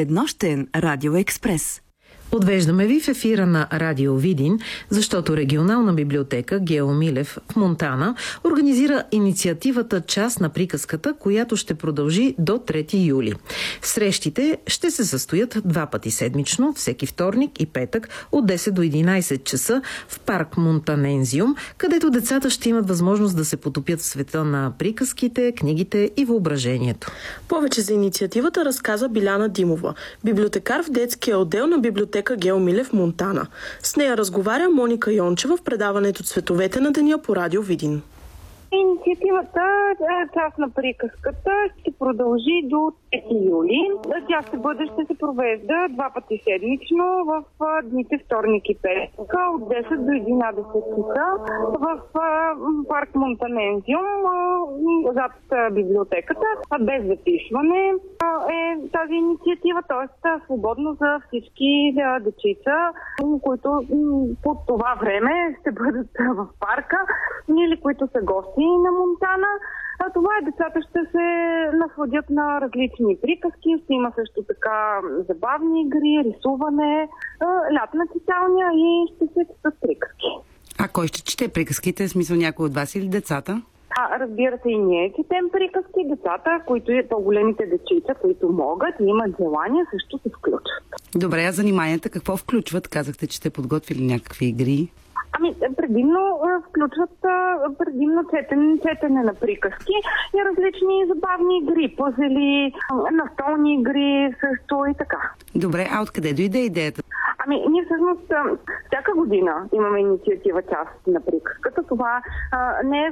Среднощен радиоекспрес. Отвеждаме ви в ефира на Радио Видин, защото регионална библиотека Гео Милев в Монтана организира инициативата Час на приказката, която ще продължи до 3 юли. Срещите ще се състоят 2 пъти седмично, всеки вторник и петък от 10 до 11 часа в парк Монтанензиум, където децата ще имат възможност да се потопят в света на приказките, книгите и въображението. Повече за инициативата разказа Биляна Димова, библиотекар в детския отдел на библиотека Гео Милев, Монтана. С нея разговаря Моника Йончева в предаването «Цветовете на деня» по Радио Видин. Инициативата Час на приказката ще продължи до 3 юли. Тя ще се провежда 2 пъти седмично в дните вторник и петък от 10 до 11 часа в парк Монтанензиум зад библиотеката. Без записване е тази инициатива, т.е. свободно за всички дечица, които по това време ще бъдат в парка или които са гости на Монтана. Това децата ще се насладят на различни приказки, ще има също така забавни игри, рисуване, лятна читалня и ще се четат приказки. А кой ще чете приказките? В смисъл някой от вас или децата? Разбира се, и ние четем приказки. Децата, които по-големите дечица, които могат и имат желание, също се включват. Добре, а заниманията какво включват? Казахте, че сте подготвили някакви игри. Предимно включват четене на приказки и различни забавни игри, пъзели, настолни игри също и така. Добре, а откъде дойде идеята? Ние всъщност всяка година имаме инициатива Час на приказката. Това не е